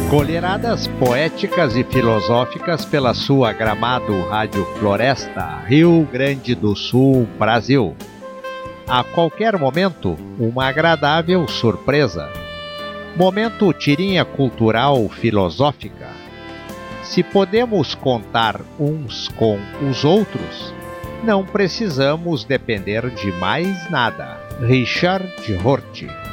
Colheradas poéticas e filosóficas pela sua Gramado Rádio Floresta, Rio Grande do Sul, Brasil. A qualquer momento, uma agradável surpresa. Momento tirinha cultural filosófica. Se podemos contar uns com os outros, não precisamos depender de mais nada. Richard Rorty.